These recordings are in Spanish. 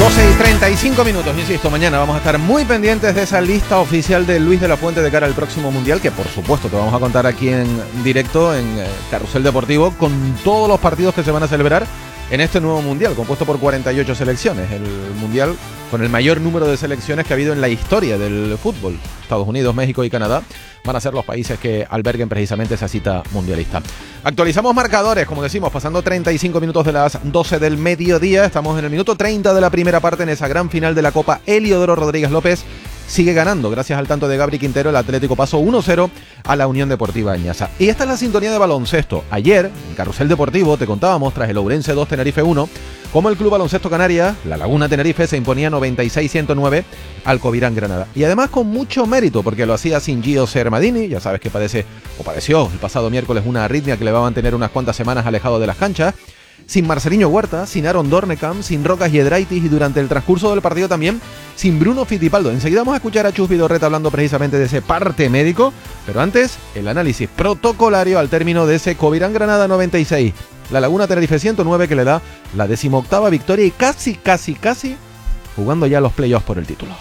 12:35, insisto, mañana vamos a estar muy pendientes de esa lista oficial de Luis de la Fuente de cara al próximo Mundial, que por supuesto te vamos a contar aquí en directo en Carrusel Deportivo con todos los partidos que se van a celebrar en este nuevo Mundial, compuesto por 48 selecciones, el Mundial con el mayor número de selecciones que ha habido en la historia del fútbol. Estados Unidos, México y Canadá van a ser los países que alberguen precisamente esa cita mundialista. Actualizamos marcadores, como decimos, pasando 35 minutos de las 12 del mediodía. Estamos en el minuto 30 de la primera parte en esa gran final de la Copa. Heliodoro Rodríguez López sigue ganando, gracias al tanto de Gabri Quintero. El Atlético pasó 1-0 a la Unión Deportiva Añaza. Y esta es la sintonía de baloncesto. Ayer, en Carrusel Deportivo, te contábamos, tras el Ourense 2, Tenerife 1, como el Club Baloncesto Canarias, la Laguna Tenerife, se imponía 96-109 al Covirán Granada. Y además con mucho mérito, porque lo hacía sin Gio Sermadini, ya sabes que padeció el pasado miércoles una arritmia que le va a mantener unas cuantas semanas alejado de las canchas, sin Marceliño Huerta, sin Aaron Dornekam, sin Rocas Giedraitis y durante el transcurso del partido también sin Bruno Fittipaldo. Enseguida vamos a escuchar a Chus Vidorreta hablando precisamente de ese parte médico, pero antes el análisis protocolario al término de ese Covirán Granada 96, la Laguna Tenerife 109, que le da la 18ª victoria y casi jugando ya los playoffs por el título.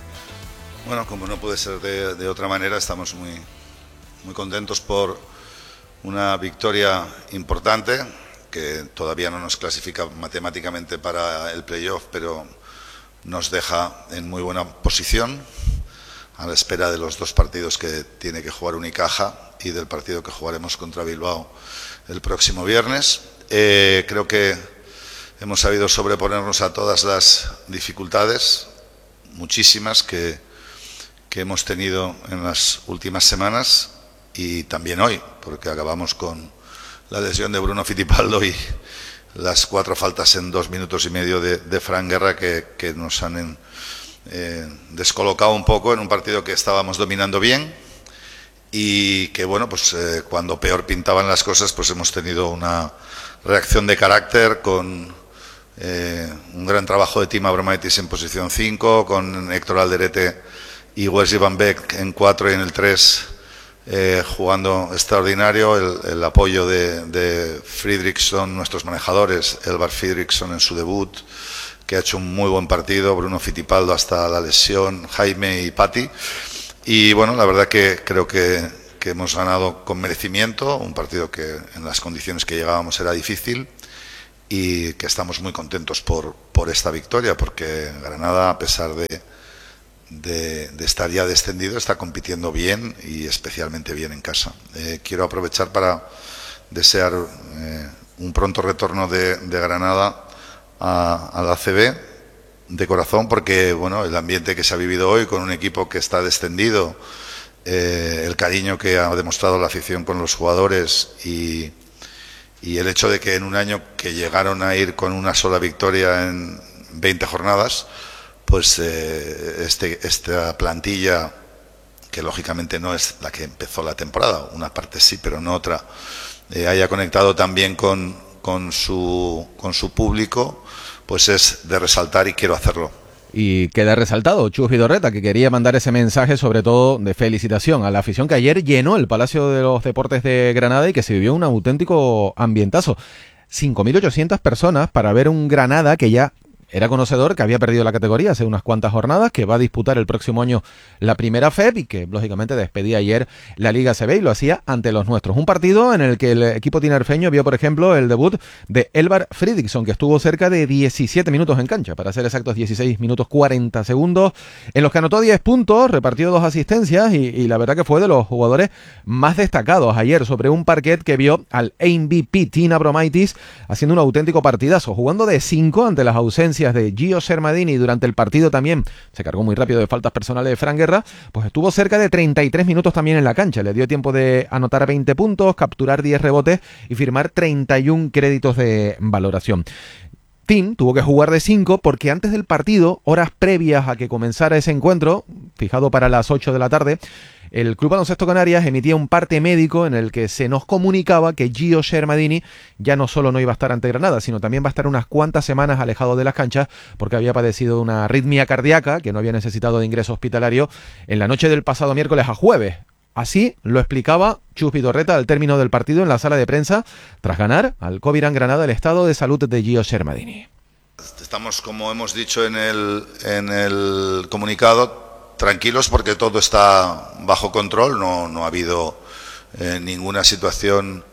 Bueno, como no puede ser de otra manera, estamos muy contentos por una victoria importante que todavía no nos clasifica matemáticamente para el playoff, pero nos deja en muy buena posición a la espera de los dos partidos que tiene que jugar Unicaja y del partido que jugaremos contra Bilbao el próximo viernes. Creo que hemos sabido sobreponernos a todas las dificultades, muchísimas, que hemos tenido en las últimas semanas y también hoy, porque acabamos con la lesión de Bruno Fittipaldo y las 4 faltas en 2 minutos y medio de Fran Guerra que nos han descolocado un poco en un partido que estábamos dominando bien y que, bueno, pues cuando peor pintaban las cosas, pues hemos tenido una reacción de carácter con un gran trabajo de Tim Abromaitis en posición 5, con Héctor Alderete y Wesley Van Beek en 4 y en el 3 jugando extraordinario, el apoyo de Fridriksson, nuestros manejadores, Elvar Fridriksson en su debut, que ha hecho un muy buen partido, Bruno Fittipaldo hasta la lesión, Jaime y Patti, y bueno, la verdad que creo que hemos ganado con merecimiento, un partido que en las condiciones que llegábamos era difícil y que estamos muy contentos por esta victoria, porque Granada, a pesar de estar ya descendido, está compitiendo bien y especialmente bien en casa. Quiero aprovechar para desear un pronto retorno de Granada a la ACB de corazón, porque bueno, el ambiente que se ha vivido hoy con un equipo que está descendido, el cariño que ha demostrado la afición con los jugadores y el hecho de que en un año que llegaron a ir con una sola victoria en 20 jornadas, pues esta plantilla, que lógicamente no es la que empezó la temporada, una parte sí, pero no otra, haya conectado también con su público, pues es de resaltar y quiero hacerlo. Y queda resaltado Chus Vidorreta, que quería mandar ese mensaje sobre todo de felicitación a la afición que ayer llenó el Palacio de los Deportes de Granada y que se vivió un auténtico ambientazo. 5.800 personas para ver un Granada que ya era conocedor, que había perdido la categoría hace unas cuantas jornadas, que va a disputar el próximo año la primera FEP y que lógicamente despedía ayer la Liga CB y lo hacía ante los nuestros. Un partido en el que el equipo tinerfeño vio, por ejemplo, el debut de Elvar Fridriksson, que estuvo cerca de 17 minutos en cancha, para ser exactos 16 minutos 40 segundos, en los que anotó 10 puntos, repartió 2 asistencias y la verdad que fue de los jugadores más destacados ayer sobre un parquet que vio al MVP Tim Abromaitis haciendo un auténtico partidazo, jugando de 5 ante las ausencias de Gio Sermadini. Durante el partido también se cargó muy rápido de faltas personales de Fran Guerra, pues estuvo cerca de 33 minutos también en la cancha, le dio tiempo de anotar 20 puntos, capturar 10 rebotes y firmar 31 créditos de valoración. Tim tuvo que jugar de 5 porque antes del partido, horas previas a que comenzara ese encuentro, fijado para las 8 de la tarde, el Club Baloncesto Canarias emitía un parte médico en el que se nos comunicaba que Gio Sermadini ya no solo no iba a estar ante Granada, sino también va a estar unas cuantas semanas alejado de las canchas porque había padecido una arritmia cardíaca que no había necesitado de ingreso hospitalario en la noche del pasado miércoles a jueves. Así lo explicaba Chus Vidorreta al término del partido en la sala de prensa tras ganar al Covirán Granada el estado de salud de Gio Sermadini. Estamos, como hemos dicho en el comunicado, tranquilos porque todo está bajo control, no ha habido ninguna situación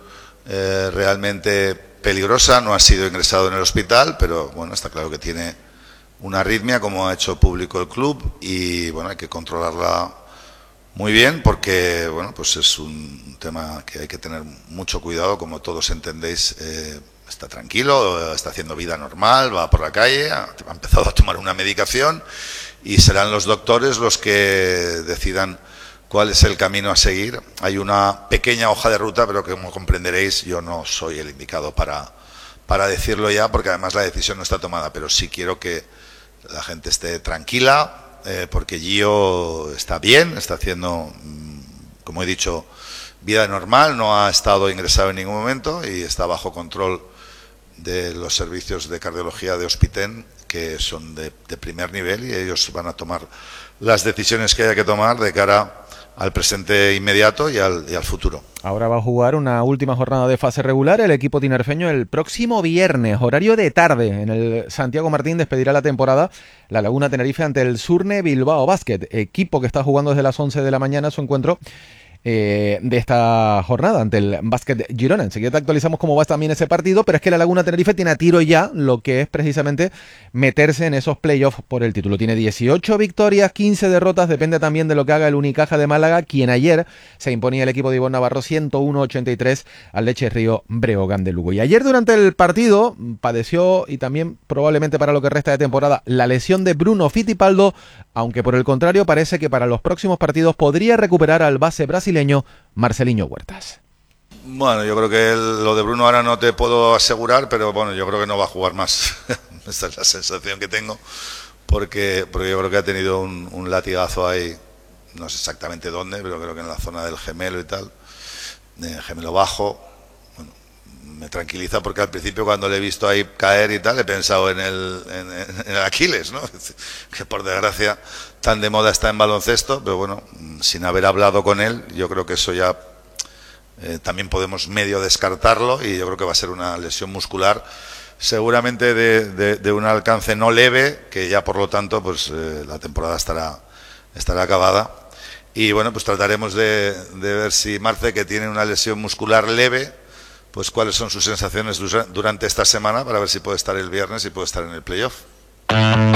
realmente peligrosa, no ha sido ingresado en el hospital, pero bueno, está claro que tiene una arritmia, como ha hecho público el club, y bueno, hay que controlarla muy bien porque bueno, pues es un tema que hay que tener mucho cuidado, como todos entendéis. Está tranquilo, está haciendo vida normal, va por la calle, ha empezado a tomar una medicación y serán los doctores los que decidan cuál es el camino a seguir. Hay una pequeña hoja de ruta, pero que, como comprenderéis, yo no soy el indicado para decirlo ya, porque además la decisión no está tomada, pero sí quiero que la gente esté tranquila, porque Gio está bien, está haciendo, como he dicho, vida normal, no ha estado ingresado en ningún momento y está bajo control de los servicios de cardiología de Hospiten, que son de primer nivel, y ellos van a tomar las decisiones que haya que tomar de cara al presente inmediato y al futuro. Ahora va a jugar una última jornada de fase regular el equipo tinerfeño el próximo viernes, horario de tarde, en el Santiago Martín. Despedirá la temporada la Laguna Tenerife ante el Surne Bilbao Basket, equipo que está jugando desde las 11 de la mañana su encuentro de esta jornada ante el Basket Girona. Enseguida te actualizamos cómo va también ese partido, pero es que la Laguna Tenerife tiene a tiro ya lo que es precisamente meterse en esos playoffs por el título. Tiene 18 victorias, 15 derrotas, depende también de lo que haga el Unicaja de Málaga, quien ayer se imponía el equipo de Ivonne Navarro 101-83 al Leche Río Breogán de Lugo. Y ayer durante el partido padeció, y también probablemente para lo que resta de temporada, la lesión de Bruno Fittipaldo, aunque por el contrario parece que para los próximos partidos podría recuperar al base brasileño Marcelinho Huertas. Bueno, yo creo que lo de Bruno ahora no te puedo asegurar, pero bueno, yo creo que no va a jugar más. Esta es la sensación que tengo, porque yo creo que ha tenido un latigazo ahí, no sé exactamente dónde, pero creo que en la zona del gemelo y tal, gemelo bajo. Bueno, me tranquiliza porque al principio, cuando le he visto ahí caer y tal, he pensado en el Aquiles, ¿no? Que por desgracia tan de moda está en baloncesto, pero bueno, sin haber hablado con él, yo creo que eso ya también podemos medio descartarlo, y yo creo que va a ser una lesión muscular, seguramente de un alcance no leve, que ya por lo tanto pues la temporada estará acabada. Y bueno, pues trataremos de ver si Marce, que tiene una lesión muscular leve, pues cuáles son sus sensaciones durante esta semana, para ver si puede estar el viernes y puede estar en el playoff.